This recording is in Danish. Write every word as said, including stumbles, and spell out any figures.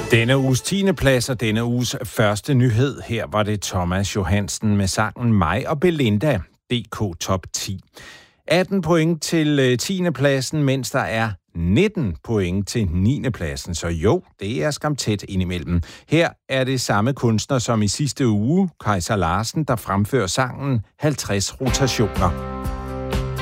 Denne uges tiende plads og denne uges første nyhed. Her var det Thomas Johansen med sangen Mig og Belinda, D K Top ti. atten point til tiende pladsen, mens der er nitten point til niende pladsen. Så jo, det er skam tæt indimellem. Her er det samme kunstner som i sidste uge, Kajsa Larsen, der fremfører sangen halvtreds rotationer.